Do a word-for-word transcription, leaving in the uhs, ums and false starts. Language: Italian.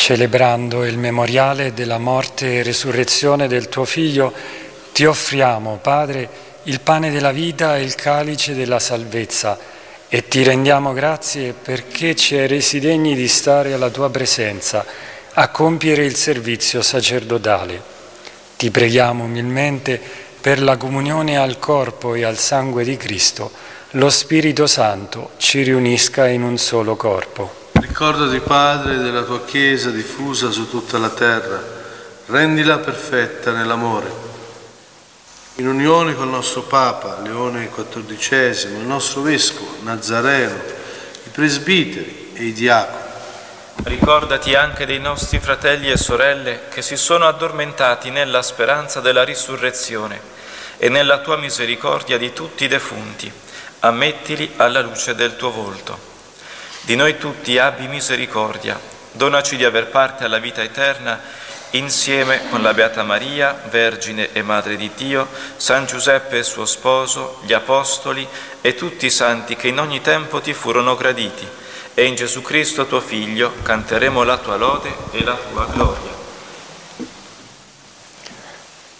celebrando il memoriale della morte e resurrezione del tuo Figlio, ti offriamo, Padre, il pane della vita e il calice della salvezza, e ti rendiamo grazie perché ci hai resi degni di stare alla tua presenza, a compiere il servizio sacerdotale. Ti preghiamo umilmente per la comunione al corpo e al sangue di Cristo, lo Spirito Santo ci riunisca in un solo corpo. Ricordati, Padre, della tua Chiesa diffusa su tutta la terra, rendila perfetta nell'amore. In unione col nostro Papa, Leone quattordicesimo, il nostro Vescovo, Nazareno, i presbiteri e i diaconi. Ricordati anche dei nostri fratelli e sorelle che si sono addormentati nella speranza della risurrezione e nella tua misericordia di tutti i defunti. Ammettili alla luce del tuo volto. Di noi tutti abbi misericordia, donaci di aver parte alla vita eterna, insieme con la Beata Maria, Vergine e Madre di Dio, San Giuseppe e suo sposo, gli Apostoli e tutti i santi che in ogni tempo ti furono graditi. E in Gesù Cristo tuo Figlio canteremo la tua lode e la tua gloria.